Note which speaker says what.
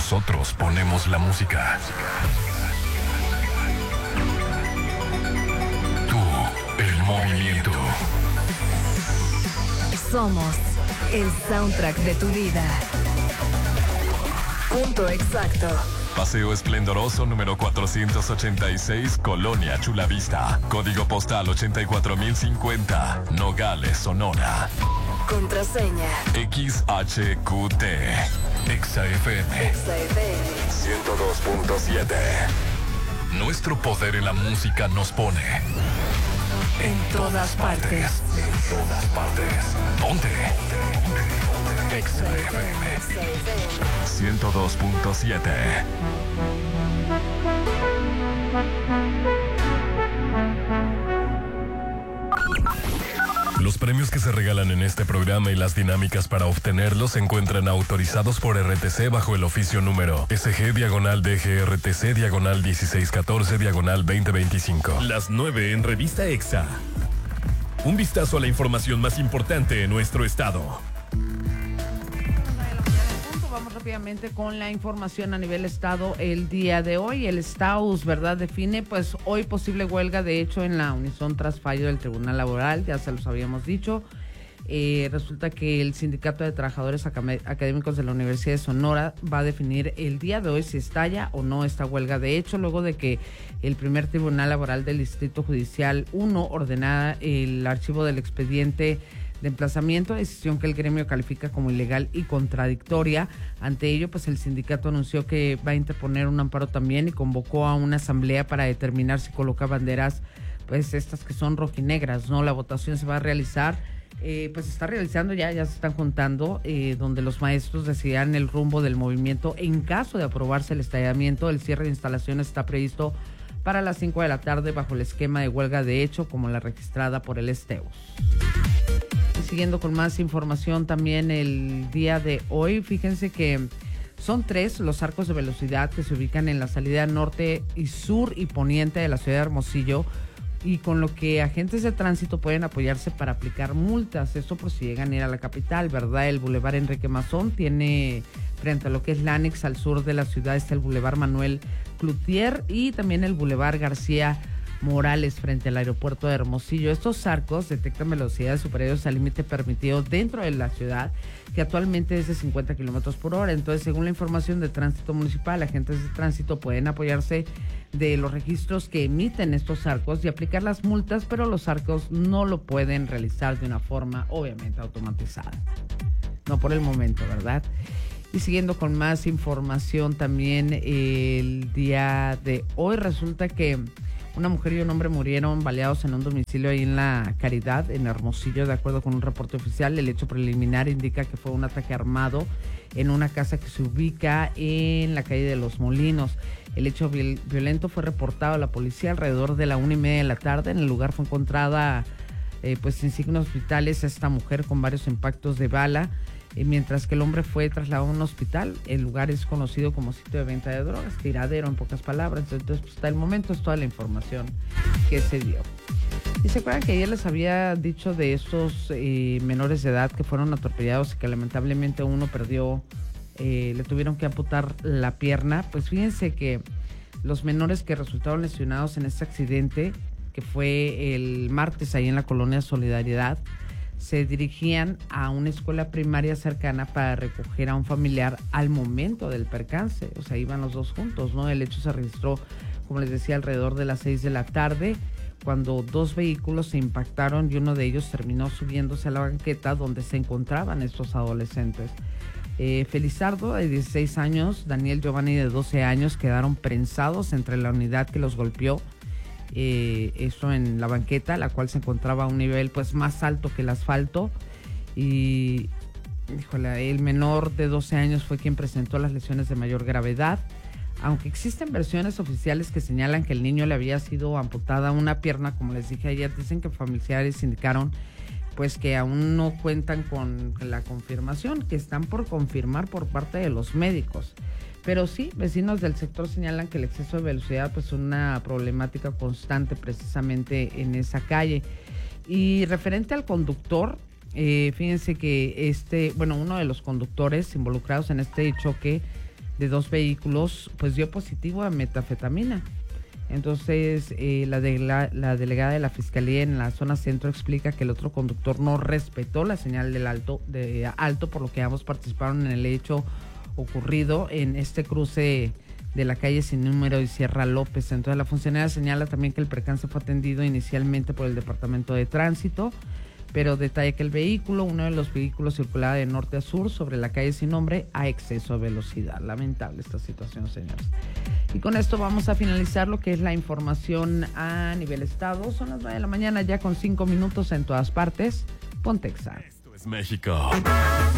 Speaker 1: Nosotros ponemos la música. Tú, el movimiento.
Speaker 2: Somos el soundtrack de tu vida. Punto exacto.
Speaker 1: Paseo Esplendoroso número 486, Colonia Chulavista. Código postal 84050, Nogales, Sonora.
Speaker 2: Contraseña
Speaker 1: XHQT. XFM 102.7. Nuestro poder en la música nos pone en todas partes. En todas partes. ¿Dónde? XFM 102.7. Los premios que se regalan en este programa y las dinámicas para obtenerlos se encuentran autorizados por RTC bajo el oficio número SG-DGRTC/1614/2025. Las 9 en Revista EXA. Un vistazo a la información más importante en nuestro estado.
Speaker 3: Vamos rápidamente con la información a nivel estado el día de hoy. El STAUS, ¿verdad? Define pues hoy posible huelga, de hecho, en la Unison tras fallo del Tribunal Laboral, ya se los habíamos dicho. Resulta que el Sindicato de Trabajadores Académicos de la Universidad de Sonora va a definir el día de hoy si estalla o no esta huelga. De hecho, luego de que el primer Tribunal Laboral del Distrito Judicial 1 ordenara el archivo del expediente de emplazamiento, decisión que el gremio califica como ilegal y contradictoria. Ante ello, pues el sindicato anunció que va a interponer un amparo también y convocó a una asamblea para determinar si coloca banderas, pues estas que son rojinegras, ¿no? La votación se va a realizar, pues se está realizando ya se están juntando, donde los maestros decidirán el rumbo del movimiento. En caso de aprobarse el estallamiento, el cierre de instalaciones está previsto para las 5 de la tarde bajo el esquema de huelga de hecho, como la registrada por el STEUS. Siguiendo con más información también el día de hoy, fíjense que son 3 los arcos de velocidad que se ubican en la salida norte y sur y poniente de la ciudad de Hermosillo, y con lo que agentes de tránsito pueden apoyarse para aplicar multas. Esto por si llegan a ir a la capital, ¿verdad? El Boulevard Enrique Mazón tiene, frente a lo que es la Anex al sur de la ciudad, está el Boulevard Manuel Cloutier y también el Boulevard García Morales frente al aeropuerto de Hermosillo. Estos arcos detectan velocidades superiores al límite permitido dentro de la ciudad, que actualmente es de 50 kilómetros por hora. Entonces, según la información de Tránsito Municipal, agentes de tránsito pueden apoyarse de los registros que emiten estos arcos y aplicar las multas, pero los arcos no lo pueden realizar de una forma obviamente automatizada. No por el momento, ¿verdad? Y siguiendo con más información también el día de hoy, resulta que una mujer y un hombre murieron baleados en un domicilio ahí en la Caridad, en Hermosillo, de acuerdo con un reporte oficial. El hecho preliminar indica que fue un ataque armado en una casa que se ubica en la calle de Los Molinos. El hecho violento fue reportado a la policía alrededor de la 1:30 de la tarde. En el lugar fue encontrada pues sin signos vitales esta mujer con varios impactos de bala, mientras que el hombre fue trasladado a un hospital. El lugar es conocido como sitio de venta de drogas, tiradero en pocas palabras. Entonces, pues, hasta el momento es toda la información que se dio. Y se acuerdan que ayer les había dicho de estos menores de edad que fueron atropellados y que lamentablemente uno perdió, le tuvieron que amputar la pierna. Pues fíjense que los menores que resultaron lesionados en este accidente, que fue el martes ahí en la colonia Solidaridad, se dirigían a una escuela primaria cercana para recoger a un familiar al momento del percance. O sea, iban los dos juntos, ¿no? El hecho se registró, como les decía, alrededor de las 6 de la tarde, cuando 2 vehículos se impactaron y uno de ellos terminó subiéndose a la banqueta donde se encontraban estos adolescentes. Felizardo, de 16 años, Daniel Giovanni, de 12 años, quedaron prensados entre la unidad que los golpeó. Esto en la banqueta, la cual se encontraba a un nivel pues más alto que el asfalto, y el menor de 12 años fue quien presentó las lesiones de mayor gravedad, aunque existen versiones oficiales que señalan que el niño le había sido amputada una pierna. Como les dije ayer, dicen que familiares indicaron pues que aún no cuentan con la confirmación, que están por confirmar por parte de los médicos. Pero sí, vecinos del sector señalan que el exceso de velocidad pues es una problemática constante precisamente en esa calle. Y referente al conductor, fíjense que uno de los conductores involucrados en este choque de 2 vehículos, pues dio positivo a metanfetamina. Entonces, la delegada de la Fiscalía en la zona centro explica que el otro conductor no respetó la señal del alto, por lo que ambos participaron en el hecho ocurrido en este cruce de la calle Sin Número y Sierra López. Entonces, la funcionaria señala también que el percance fue atendido inicialmente por el Departamento de Tránsito, pero detalla que uno de los vehículos circulaba de norte a sur sobre la calle sin nombre a exceso de velocidad. Lamentable esta situación, señores. Y con esto vamos a finalizar lo que es la información a nivel estado. Son las 9 de la mañana ya con 5 minutos en todas partes. Ponte Exa.
Speaker 1: Esto es México.